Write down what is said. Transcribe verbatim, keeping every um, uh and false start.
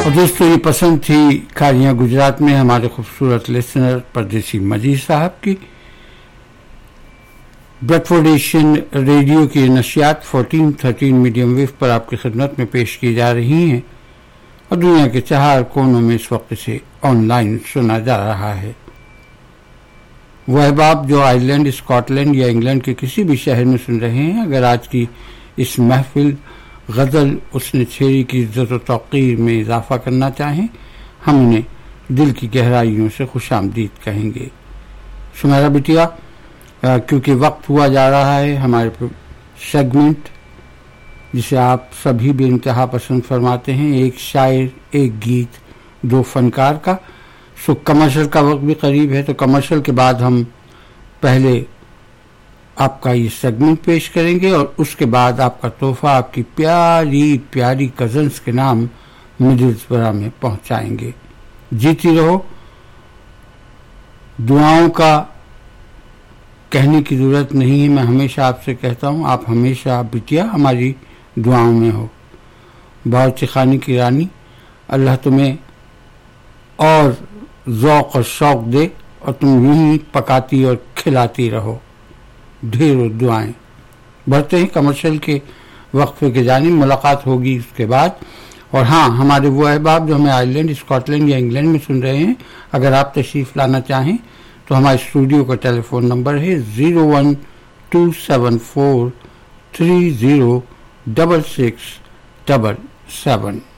اور دوستوں یہ پسند تھی کھاریاں گجرات میں ہمارے خوبصورت لسنر پردیسی مجید صاحب کی. بریڈ فورڈ ایشین ریڈیو کی نشریات فورٹین تھرٹین میڈیم ویو پر آپ کی خدمت میں پیش کی جا رہی ہیں اور دنیا کے چار کونوں میں اس وقت سے آن لائن سنا جا رہا ہے. وہ احباب جو آئرلینڈ، اسکاٹ لینڈ یا انگلینڈ کے کسی بھی شہر میں سن رہے ہیں، اگر آج کی اس محفل غزل اس نے چھیڑی کی عزت و توقیر میں اضافہ کرنا چاہیں، ہم انہیں دل کی گہرائیوں سے خوش آمدید کہیں گے. سمیرا بٹیا، کیونکہ وقت ہوا جا رہا ہے ہمارے سیگمنٹ جسے آپ سبھی بے انتہا پسند فرماتے ہیں، ایک شاعر ایک گیت دو فنکار کا. سو کمرشل کا وقت بھی قریب ہے، تو کمرشل کے بعد ہم پہلے آپ کا یہ سیگمنٹ پیش کریں گے اور اس کے بعد آپ کا تحفہ آپ کی پیاری پیاری کزنز کے نام مڈلسبرا میں پہنچائیں گے. جیتی رہو. دعاؤں کا کہنے کی ضرورت نہیں ہے، میں ہمیشہ آپ سے کہتا ہوں، آپ ہمیشہ بٹیا ہماری دعاؤں میں ہو. باورچی خانے کی رانی، اللہ تمہیں اور ذوق اور شوق دے اور تم یوں پکاتی اور کھلاتی رہو. ڈھیروں دعائیں. بڑھتے ہیں کمرشل کے وقفے کے جانب، ملاقات ہوگی اس کے بعد. اور ہاں، ہمارے وہ احباب جو ہمیں آئرلینڈ، اسکاٹ لینڈ یا انگلینڈ میں سن رہے ہیں، اگر آپ تشریف لانا چاہیں تو ہمارے اسٹوڈیو کا ٹیلی فون نمبر ہے zero one to seven four three zero double six double seven.